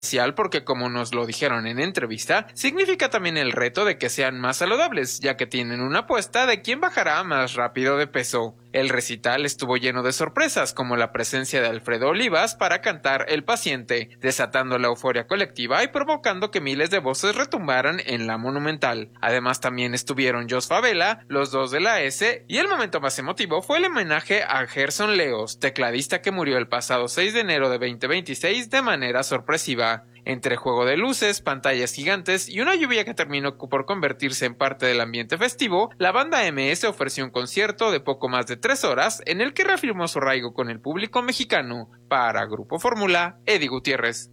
porque, como nos lo dijeron en entrevista, significa también el reto de que sean más saludables, ya que tienen una apuesta de quién bajará más rápido de peso. El recital estuvo lleno de sorpresas, como la presencia de Alfredo Olivas para cantar El Paciente, desatando la euforia colectiva y provocando que miles de voces retumbaran en la Monumental. Además, también estuvieron Jos Favela, los dos de la S, y el momento más emotivo fue el homenaje a Gerson Leos, tecladista que murió el pasado 6 de enero de 2026 de manera sorpresiva. Entre juego de luces, pantallas gigantes y una lluvia que terminó por convertirse en parte del ambiente festivo, la banda MS ofreció un concierto de poco más de 3 horas en el que reafirmó su arraigo con el público mexicano. Para Grupo Fórmula, Eddie Gutiérrez.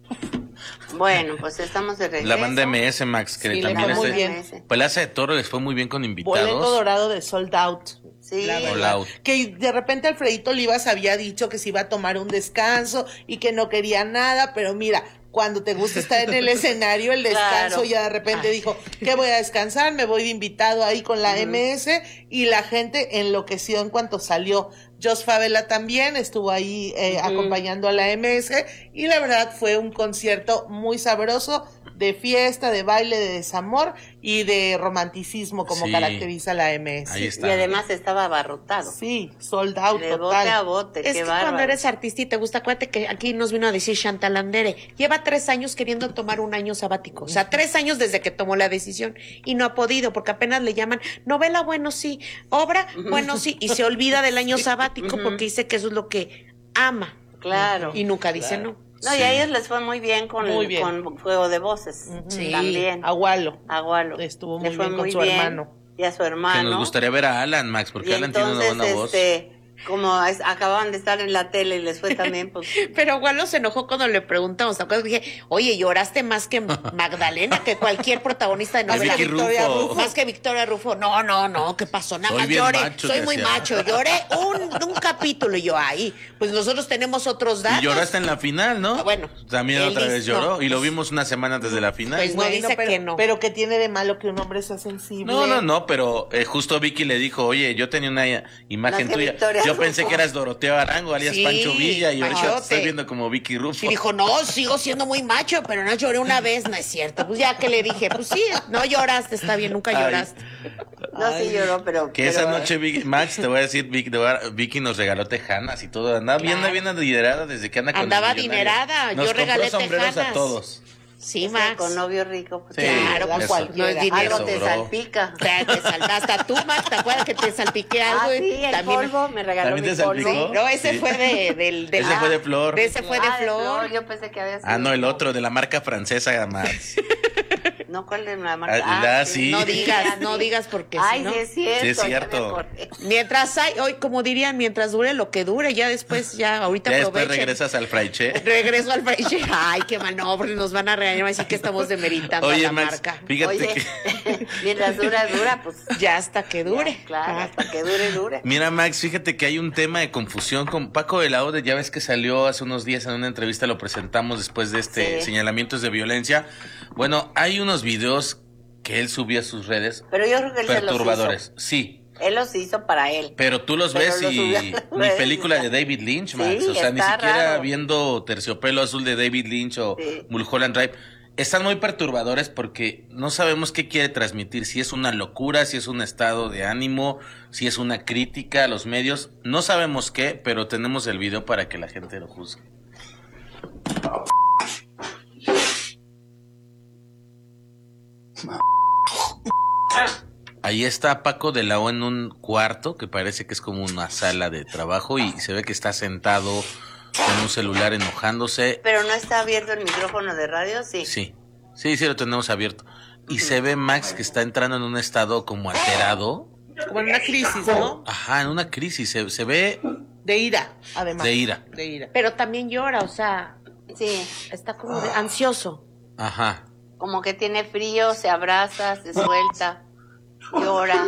Bueno, pues estamos de regreso. La banda MS, Max, que Sí, también muy bien. Plaza de Toro les fue muy bien con invitados. Boleto dorado de Sold Out. Sí, Sold Out. Que de repente Alfredito Olivas había dicho que se iba a tomar un descanso y que no quería nada, pero mira, cuando te gusta estar en el escenario, el descanso, Claro. ya de repente dijo que voy a descansar, me voy de invitado ahí con la MS, y la gente enloqueció en cuanto salió. Jos Favela también estuvo ahí acompañando a la MS, y la verdad fue un concierto muy sabroso, de fiesta, de baile, de desamor y de romanticismo, como Sí. caracteriza la MS. Ahí está. y además estaba abarrotado. Sí, sold out De bote total. a bote, Es qué que bárbaro. cuando eres artista y te gusta, acuérdate que aquí nos vino a decir Chantal Andere, lleva 3 años queriendo tomar un año sabático, o sea, 3 años desde que tomó la decisión y no ha podido, porque apenas le llaman novela, bueno sí, obra, bueno sí, y se olvida del año sabático porque dice que eso es lo que ama. Claro. Y nunca dice no. No, y a ellos les fue muy bien con Juego de Voces. Sí. También. Agualo. Agualo. Estuvo Le muy fue bien con muy su bien. hermano. Y a su hermano. Que nos gustaría ver a Alan, Max, porque Y Alan tiene una buena voz. como acababan de estar en la tele y les fue también, pues. Pero Gualo se enojó cuando le preguntamos, ¿te acuerdas? Dije, oye, lloraste más que Magdalena, que cualquier protagonista de novela. Vicky Rufo. Más que Victoria Rufo. No, ¿qué pasó? Nada Soy más bien lloré, macho, soy te muy hacía. macho, lloré un capítulo y yo ahí. Pues nosotros tenemos otros datos. Y lloraste en la final, ¿no? Ah, bueno, También él otra vez dice, lloró. no, Y lo pues- vimos una semana antes de la final. Pues no dice pero, que no. Pero ¿qué tiene de malo que un hombre sea sensible? No, pero justo Vicky le dijo, oye, yo tenía una imagen Más que tuya. Victoria Yo Rufo. pensé que eras Doroteo Arango, alias Sí, Pancho Villa, y ahorita te Panchote. estoy viendo como Vicky Rufo. Y dijo, no, sigo siendo muy macho, pero no lloré una vez, no es cierto. Pues ya que le dije, pues sí, no lloraste, está bien, nunca Ay. lloraste. No, sí lloró, pero. Que esa noche, Max, te voy a decir, Vicky nos regaló tejanas y todo. Andaba bien adinerada desde que anda con Andaba el millonario. adinerada, Nos yo regalé compró sombreros tejanas. a todos. Sí, Es que Max. con novio rico. Pues, Sí, Claro, pues, eso. cualquiera. no es dinero. algo te sobró. salpica. Te saltaste hasta tú, Max, ¿te acuerdas que te salpiqué algo? Ah, sí, el polvo, me regaló ¿También mi te salpicó? polvo. No, ese Sí. fue de Ese fue de Flor. Ese fue de Flor. Yo pensé que había sido. Ah, no, el otro, de la marca francesa, Max. No, ¿cuál es la marca? Sí. No digas porque Ay, si no. sí es cierto. Sí es ya me cierto. acordé. Mientras hay, hoy como dirían, mientras dure lo que dure, ya después, ya ahorita Ya después aprovechen. regresas al fraiche. Regreso al fraiche. Ay, qué mal, no, porque nos van a regañar, así que estamos demeritando a Oye, la Max, marca. fíjate Oye, que... mientras dura, pues. Ya hasta que dure. Ya, claro, Ah. hasta que dure. Mira, Max, fíjate que hay un tema de confusión con Paco de la Ode. Ya ves que salió hace unos días en una entrevista, lo presentamos después de Sí. señalamientos de violencia. Bueno, hay unos videos que él subió a sus redes Pero yo creo que él se los perturbadores. Sí, hizo. Él los hizo para él. pero tú los Pero ves los y subió a las ni redes. película de David Lynch, Max. Sí, O sea, ni está siquiera raro. viendo Terciopelo Azul de David Lynch o Sí. Mulholland Drive. Están muy perturbadores porque no sabemos qué quiere transmitir, si es una locura, si es un estado de ánimo, si es una crítica a los medios. No sabemos qué, pero tenemos el video para que la gente lo juzgue. Ahí está Paco de la O en un cuarto que parece que es como una sala de trabajo y se ve que está sentado con un celular enojándose. Pero no está abierto el micrófono de radio, sí. Sí, lo tenemos abierto. Y se ve Max que está entrando en un estado como alterado. Como en una crisis, ¿no? Ajá, en una crisis. Se ve De ira, además. de ira. De ira. Pero también llora, o sea, Sí, está como ansioso. Ajá. como que tiene frío, se abraza, se suelta, llora.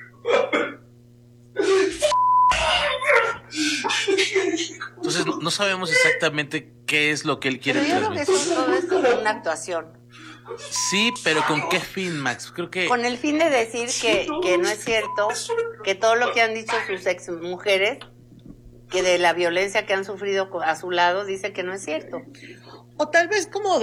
Entonces no sabemos exactamente qué es lo que él quiere Pero yo creo que transmitir. todo esto es una actuación. Sí, pero ¿con qué fin, Max? Creo que... Con el fin de decir que no es cierto, que todo lo que han dicho sus ex mujeres, que de la violencia que han sufrido a su lado, dice que no es cierto. O tal vez como